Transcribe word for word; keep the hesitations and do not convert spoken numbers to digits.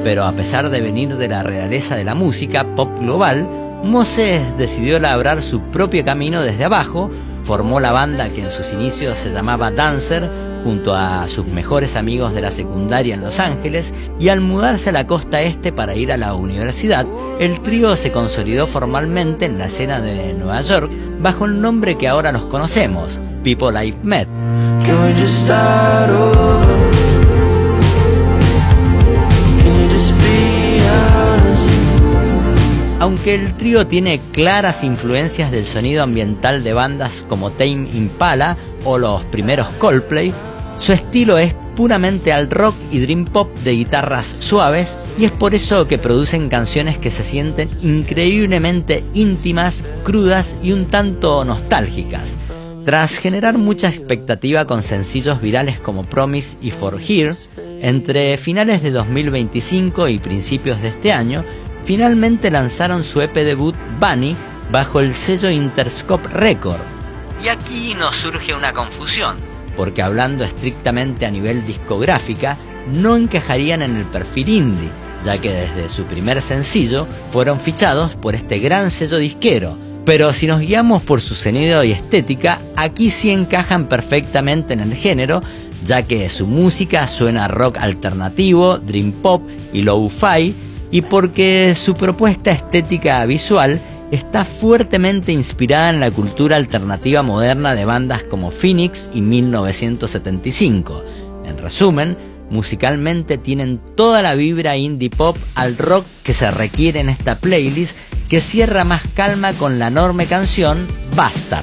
pero a pesar de venir de la realeza de la música pop global, Moses decidió labrar su propio camino desde abajo, formó la banda que en sus inicios se llamaba Dancer, junto a sus mejores amigos de la secundaria en Los Ángeles, y al mudarse a la costa este para ir a la universidad, el trío se consolidó formalmente en la escena de Nueva York bajo el nombre que ahora los conocemos, People I've Met. Aunque el trío tiene claras influencias del sonido ambiental de bandas como Tame Impala o los primeros Coldplay, su estilo es puramente al rock y dream pop de guitarras suaves, y es por eso que producen canciones que se sienten increíblemente íntimas, crudas y un tanto nostálgicas. Tras generar mucha expectativa con sencillos virales como Promise y For Here, entre finales de dos mil veinticinco y principios de este año, finalmente lanzaron su E P debut Bunny bajo el sello Interscope Record. Y aquí nos surge una confusión, porque hablando estrictamente a nivel discográfica, no encajarían en el perfil indie, ya que desde su primer sencillo fueron fichados por este gran sello disquero. Pero si nos guiamos por su sonido y estética, aquí sí encajan perfectamente en el género, ya que su música suena a rock alternativo, dream pop y lo-fi, y porque su propuesta estética visual está fuertemente inspirada en la cultura alternativa moderna de bandas como Phoenix y mil novecientos setenta y cinco. En resumen, musicalmente tienen toda la vibra indie pop al rock que se requiere en esta playlist, que cierra más calma con la enorme canción Bastard.